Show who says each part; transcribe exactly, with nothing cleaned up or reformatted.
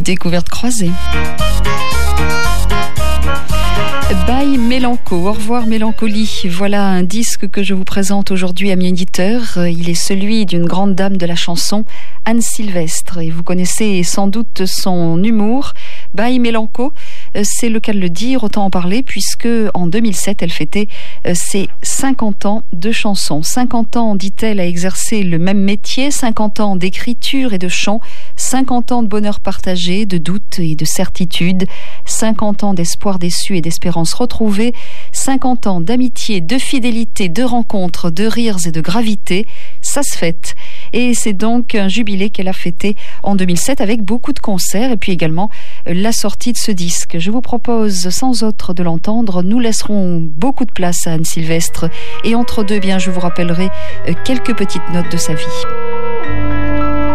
Speaker 1: Découverte croisée. Bye Mélanco, au revoir Mélancolie. Voilà un disque que je vous présente aujourd'hui à mi éditeur. Il est celui d'une grande dame de la chanson, Anne Sylvestre. Et vous connaissez sans doute son humour. Bye Mélanco, c'est le cas de le dire, autant en parler, puisque en deux mille sept, elle fêtait ses cinquante ans de chansons. cinquante ans, dit-elle, à exercer le même métier, cinquante ans d'écriture et de chant, cinquante ans de bonheur partagé, de doute et de certitude, cinquante ans d'espoir déçu et d'espérance retrouvée, cinquante ans d'amitié, de fidélité, de rencontres, de rires et de gravité. Ça se fête. Et c'est donc un jubilé qu'elle a fêté en deux mille sept avec beaucoup de concerts et puis également la sortie de ce disque. Je vous propose sans autre de l'entendre. Nous laisserons beaucoup de place à Anne Sylvestre et entre deux, bien, je vous rappellerai quelques petites notes de sa vie.